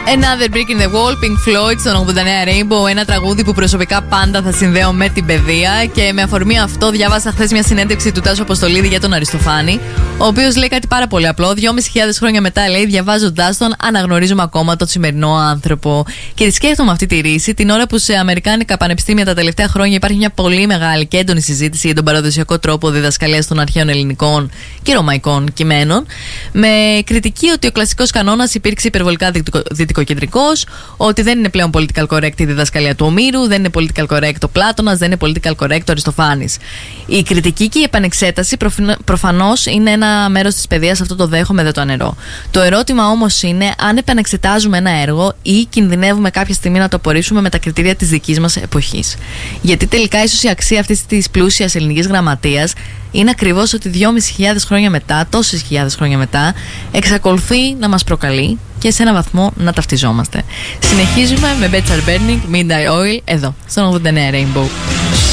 Another Brick in the Wall, Pink Floyd στον 89 Rainbow. Ένα τραγούδι που προσωπικά πάντα θα συνδέω με την παιδεία. Και με αφορμή αυτό, διάβασα χθες μια συνέντευξη του Τάσου Αποστολίδη για τον Αριστοφάνη, ο οποίος λέει κάτι πάρα πολύ απλό. 2.500 χρόνια μετά, λέει, διαβάζοντάς τον, αναγνωρίζουμε ακόμα τον σημερινό άνθρωπο. Και σκέφτομαι αυτή τη ρίση την ώρα που σε αμερικάνικα πανεπιστήμια τα τελευταία χρόνια υπάρχει μια πολύ μεγάλη και έντονη συζήτηση για τον παραδοσιακό τρόπο διδασκαλίας των αρχαίων ελληνικών και ρωμαϊκών κειμένων. Με κριτική ότι ο κλασικός κανόνας υπήρξε υπερβολικά δυτικοκεντρικός, ότι δεν είναι πλέον political correct η διδασκαλία του Ομήρου, δεν είναι political correct ο Πλάτωνας, δεν είναι political correct ο Αριστοφάνης. Η κριτική και η επανεξέταση προφανώς είναι ένα μέρος της παιδείας, αυτό το δέχομαι, δεν το αναιρώ. Το ερώτημα όμως είναι αν επανεξετάζουμε ένα έργο ή κινδυνεύουμε κάποια στιγμή να το απορρίψουμε με τα κριτήρια της δικής μας εποχής. Γιατί τελικά ίσως η αξία αυτής της πλούσιας ελληνικής γραμματείας είναι ακριβώς ότι 2.500 χρόνια μετά, τόσες χιλιάδες χρόνια μετά, εξακολουθεί να μας προκαλεί και σε έναν βαθμό να ταυτιζόμαστε. Συνεχίζουμε με Beds Are Burning, Midnight Oil, εδώ, στον 89 Rainbow.